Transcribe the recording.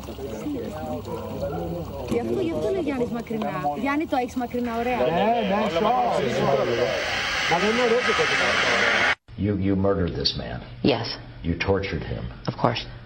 Γι' αυτό λέει Γιάννης μακρινά. Γιάννη, το έχεις μακρινά, ωραία. Ναι, Μα δεν είναι ωραίο. You murdered this man. Yes, You tortured him. of course.